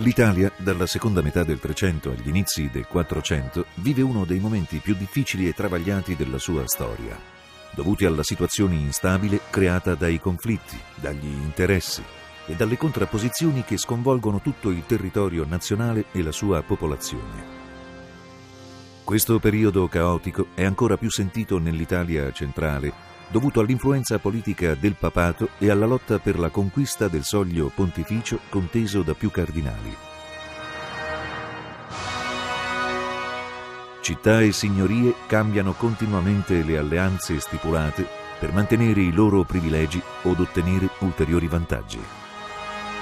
L'Italia, dalla seconda metà del Trecento agli inizi del Quattrocento, vive uno dei momenti più difficili e travagliati della sua storia, dovuti alla situazione instabile creata dai conflitti, dagli interessi e dalle contrapposizioni che sconvolgono tutto il territorio nazionale e la sua popolazione. Questo periodo caotico è ancora più sentito nell'Italia centrale, dovuto all'influenza politica del papato e alla lotta per la conquista del soglio pontificio conteso da più cardinali. Città e signorie cambiano continuamente le alleanze stipulate per mantenere i loro privilegi od ottenere ulteriori vantaggi.